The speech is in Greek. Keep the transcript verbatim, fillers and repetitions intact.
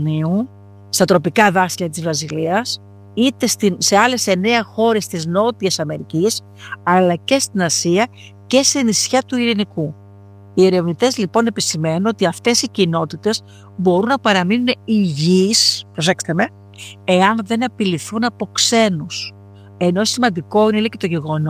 στα τροπικά δάσια της Βραζιλίας, είτε στην, σε άλλες εννέα χώρες της Νότιας Αμερικής, αλλά και στην Ασία και σε νησιά του Ειρηνικού. Οι ερευνητές λοιπόν επισημαίνουν ότι αυτές οι κοινότητες μπορούν να παραμείνουν υγιείς, προσέξτε με, εάν δεν απειληθούν από ξένους. Ενώ σημαντικό είναι και το γεγονός